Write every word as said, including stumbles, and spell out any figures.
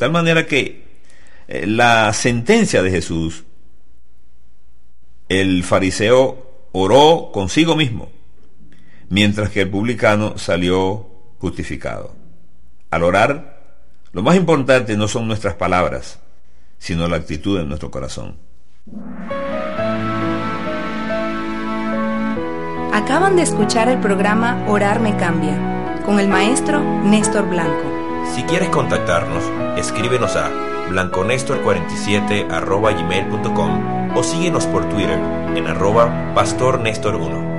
tal manera que eh, la sentencia de Jesús, el fariseo oró consigo mismo, mientras que el publicano salió justificado. Al orar, lo más importante no son nuestras palabras, sino la actitud de nuestro corazón. Acaban de escuchar el programa Orar me cambia, con el maestro Néstor Blanco. Si quieres contactarnos, escríbenos a blanconestor cuarenta y siete arroba gmail punto com o síguenos por Twitter en arroba pastor nestor uno.